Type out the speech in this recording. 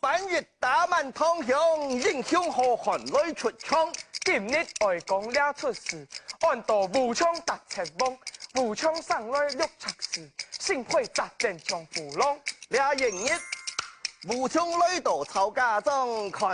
半日打满汤香，英雄何汗来出枪。 今日外公了出事，按道武昌达赤翁，武昌上来六测试，幸亏砸定长虎龙。 俩营日，武昌来到曹家庄看。